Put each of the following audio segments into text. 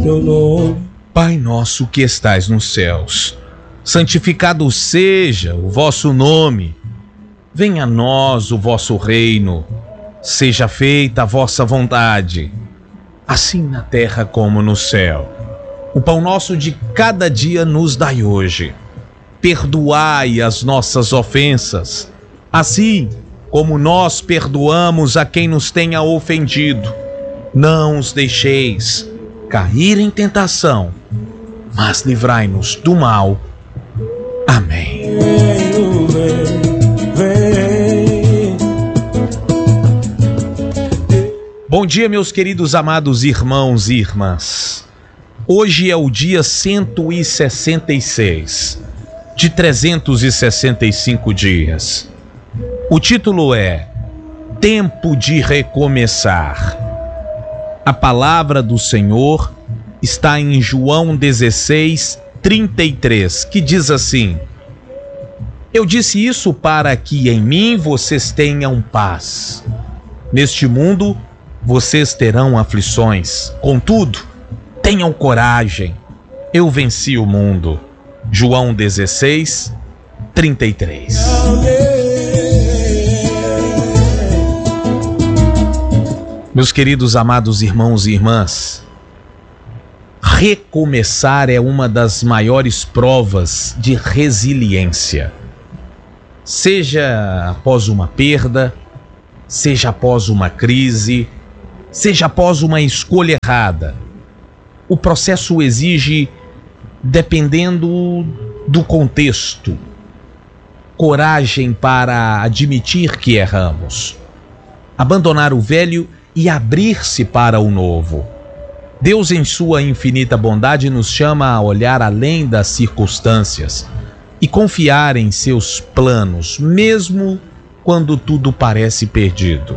teu nome. Pai nosso que estais nos céus, santificado seja o vosso nome. Venha a nós o vosso reino. Seja feita a vossa vontade, assim na terra como no céu. O pão nosso de cada dia nos dai hoje. Perdoai as nossas ofensas, assim como nós perdoamos a quem nos tenha ofendido. Não os deixeis cair em tentação, mas livrai-nos do mal. Amém. Bom dia, meus queridos amados irmãos e irmãs. Hoje é o dia 166 de 365 dias. O título é Tempo de Recomeçar. A palavra do Senhor está em João 16:33, que diz assim: Eu disse isso para que em mim vocês tenham paz. Neste mundo vocês terão aflições. Contudo, tenham coragem. Eu venci o mundo. João 16:33. Meus queridos amados irmãos e irmãs, recomeçar é uma das maiores provas de resiliência. Seja após uma perda, seja após uma crise, seja após uma escolha errada. O processo exige, dependendo do contexto, coragem para admitir que erramos, abandonar o velho e abrir-se para o novo. Deus, em sua infinita bondade, nos chama a olhar além das circunstâncias e confiar em seus planos, mesmo quando tudo parece perdido.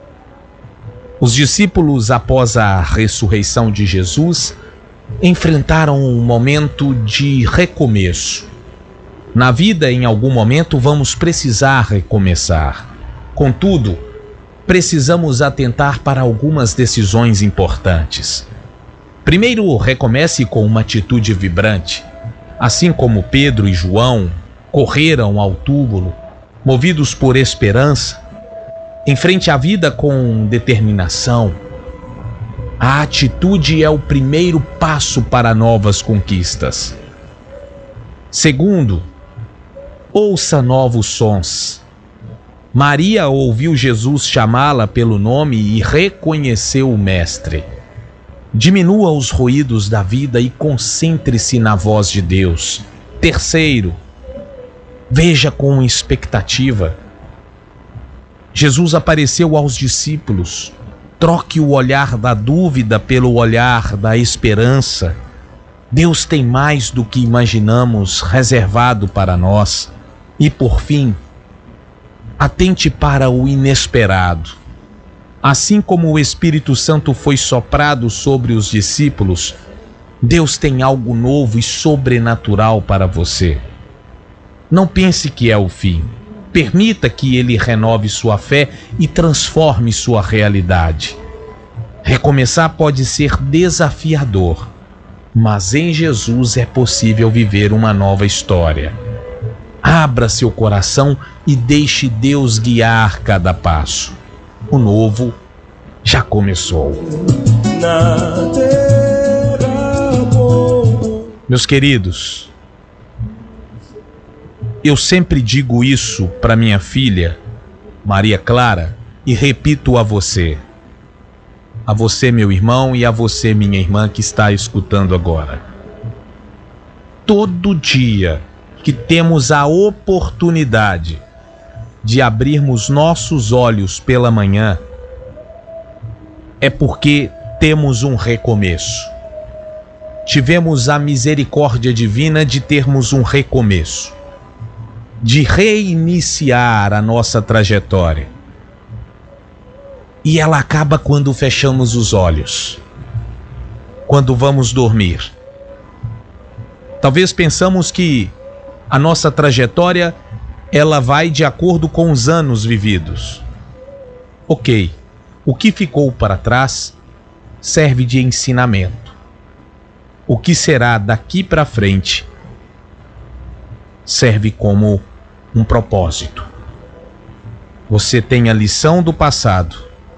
Os discípulos, após a ressurreição de Jesus, enfrentaram um momento de recomeço. Na vida, em algum momento, vamos precisar recomeçar. Contudo, precisamos atentar para algumas decisões importantes. Primeiro, recomece com uma atitude vibrante. Assim como Pedro e João correram ao túmulo, movidos por esperança, enfrente a vida com determinação. A atitude é o primeiro passo para novas conquistas. Segundo, ouça novos sons. Maria ouviu Jesus chamá-la pelo nome e reconheceu o Mestre. Diminua os ruídos da vida e concentre-se na voz de Deus. Terceiro, veja com expectativa. Jesus apareceu aos discípulos. Troque o olhar da dúvida pelo olhar da esperança. Deus tem mais do que imaginamos reservado para nós. E por fim, atente para o inesperado. Assim como o Espírito Santo foi soprado sobre os discípulos, Deus tem algo novo e sobrenatural para você. Não pense que é o fim. Permita que Ele renove sua fé e transforme sua realidade. Recomeçar pode ser desafiador, mas em Jesus é possível viver uma nova história. Abra seu coração e deixe Deus guiar cada passo. O novo já começou. Meus queridos, eu sempre digo isso para minha filha, Maria Clara, e repito a você. A você, meu irmão, e a você, minha irmã, que está escutando agora. Todo dia que temos a oportunidade de abrirmos nossos olhos pela manhã, é porque temos um recomeço. Tivemos a misericórdia divina de termos um recomeço, de reiniciar a nossa trajetória. E ela acaba quando fechamos os olhos, quando vamos dormir. Talvez pensamos que a nossa trajetória, ela vai de acordo com os anos vividos. Ok, o que ficou para trás serve de ensinamento. o que será daqui para frente serve como um propósito. Você tem a lição do passado,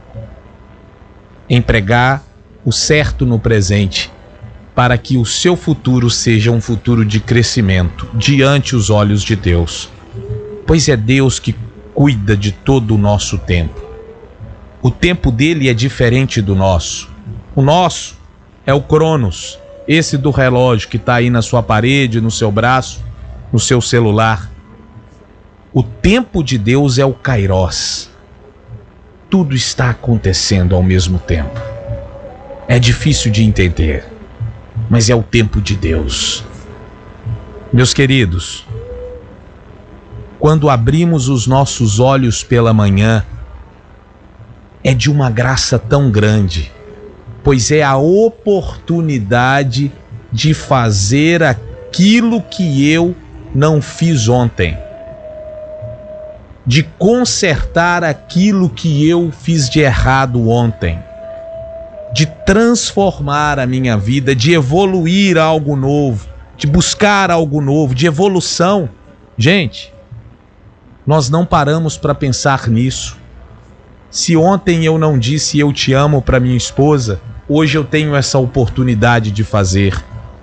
empregar o certo no presente, para que o seu futuro seja um futuro de crescimento diante os olhos de Deus. Pois é Deus que cuida de todo o nosso tempo. O tempo dele é diferente do nosso. O nosso é o Cronos, esse do relógio que está aí na sua parede, no seu braço, no seu celular. O tempo de Deus é o Kairos. Tudo está acontecendo ao mesmo tempo. É difícil de entender, mas é o tempo de Deus. Meus queridos, quando abrimos os nossos olhos pela manhã, é de uma graça tão grande, pois é a oportunidade de fazer aquilo que eu não fiz ontem, de consertar aquilo que eu fiz de errado ontem, de transformar a minha vida, de evoluir algo novo, de buscar algo novo, de evolução. Gente, nós não paramos para pensar nisso. Se ontem eu não disse eu te amo para minha esposa, hoje eu tenho essa oportunidade de fazer.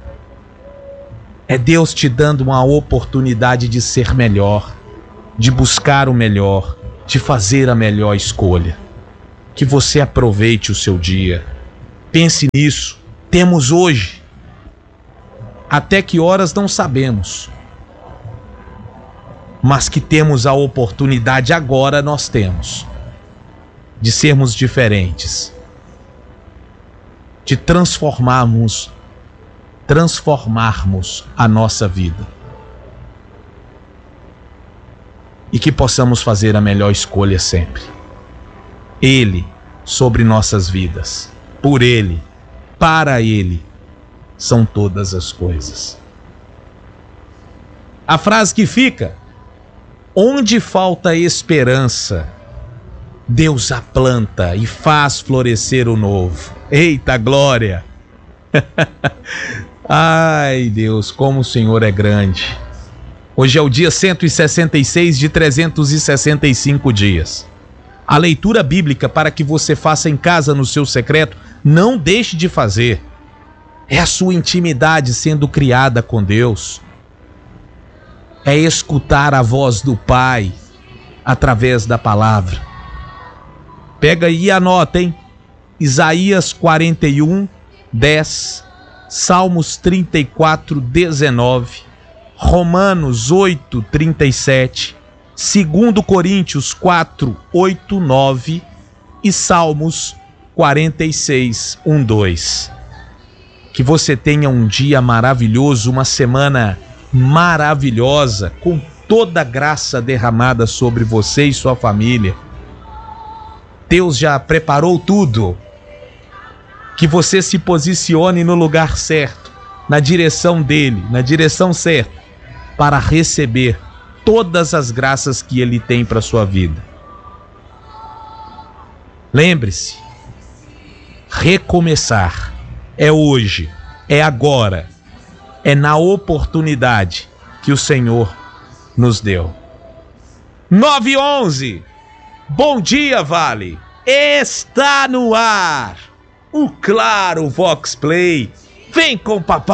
É Deus te dando uma oportunidade de ser melhor, de buscar o melhor, de fazer a melhor escolha. Que você aproveite o seu dia. Pense nisso. Temos hoje. Até que horas não sabemos. Mas que temos a oportunidade agora, nós temos. De sermos diferentes. De transformarmos a nossa vida. E que possamos fazer a melhor escolha sempre. Ele sobre nossas vidas. Por Ele, para Ele, são todas as coisas. A frase que fica: onde falta esperança, Deus a planta e faz florescer o novo. Eita glória! Ai Deus, como o Senhor é grande. Hoje é o dia 166 de 365 dias. A leitura bíblica para que você faça em casa no seu secreto, não deixe de fazer. É a sua intimidade sendo criada com Deus. É escutar a voz do Pai através da palavra. Pega aí e anota, hein? Isaías 41, 10, Salmos 34, 19, Romanos 8, 37, 2 Coríntios 4, 8, 9 e Salmos 46, 1, 2. Que você tenha um dia maravilhoso, uma semana maravilhosa, com toda a graça derramada sobre você e sua família. Deus já preparou tudo. Que você se posicione no lugar certo, na direção dele, na direção certa, para receber todas as graças que Ele tem para a sua vida. Lembre-se, recomeçar é hoje, é agora, é na oportunidade que o Senhor nos deu. 9:11. Bom dia, Vale. Está no ar o Claro Vox Play. Vem com o papai.